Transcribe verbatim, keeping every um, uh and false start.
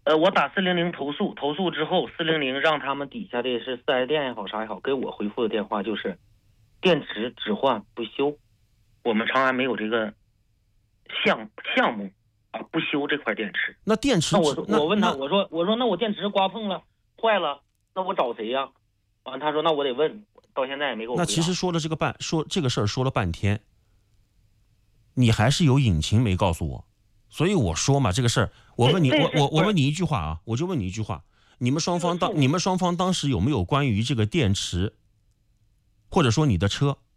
呃，我打四零零投诉，投诉之后，四零零让他们底下的是四 S 店也好啥也好，给我回复的电话就是电池只换不修，我们长安没有这个项项目啊，不修这块电池。 那电池那我那我问他， 那我说我说那我电池刮碰了坏了，那我找谁呀？完他说那我得问，到现在也没给我回答。 那其实说了这个半说这个事儿说了半天，你还是有隐情没告诉我，所以我说嘛，这个事儿，我问你，我我我问你一句话啊，我就问你一句话，你们双方当你们双方当时有没有关于这个电池，或者说你的车